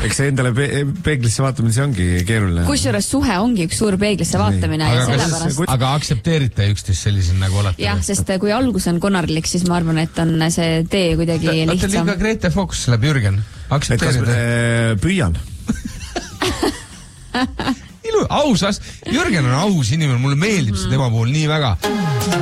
Eks see endale peeglisse vaatamine, see ongi keeruline. Kusjuures suhe ongi üks suur peeglisse vaatamine ja sellepärast. Aga aktsepteerite üksteist sellisel nagu olete? Jah, sest kui algus on konarlik, siis ma arvan, et on see tee kuidagi lihtsam. Vaata liiga Grete Fox läheb Jürgen. Aktsepteerite? Püüan. Ausas. Jürgen on aus inimene, mulle meeldib see tema puhul nii väga.